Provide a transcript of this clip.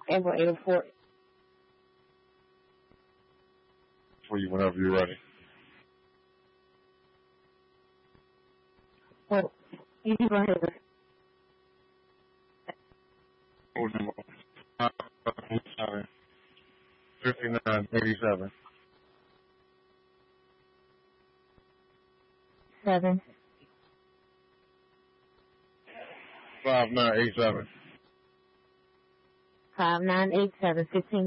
April 84. For you whenever you're ready. Well, you can go ahead. Code number 5987. 7. 5987. 5987. 15.